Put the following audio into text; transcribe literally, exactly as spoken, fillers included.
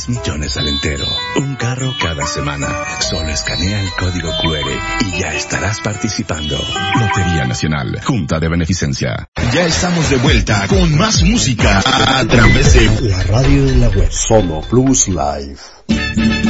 Millones al entero. Un carro cada semana. Solo escanea el código cu erre y ya estarás participando. Lotería Nacional. Junta de Beneficencia. Ya estamos de vuelta con más música a, a través de la radio de la web. Sono Plus Live.